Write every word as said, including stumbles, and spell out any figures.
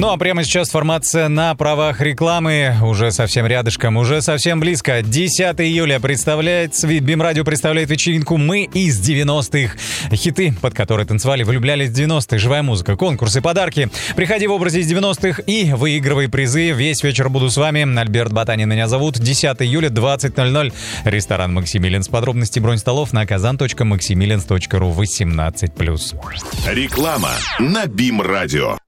Ну а прямо сейчас формация на правах рекламы. Уже совсем рядышком, уже совсем близко. десятого июля представляет, БИМ-радио представляет вечеринку «Мы из девяностых». Хиты, под которые танцевали, влюблялись в девяностые. Живая музыка, конкурсы, подарки. Приходи в образе из девяностых и выигрывай призы. Весь вечер буду с вами. Альберт Ботанин меня зовут. десятого июля, двадцать ноль ноль. Ресторан «Максимилианс». Подробности, бронь столов на казан точка максимилианс точка ру. восемнадцать плюс. Реклама на БИМ-радио.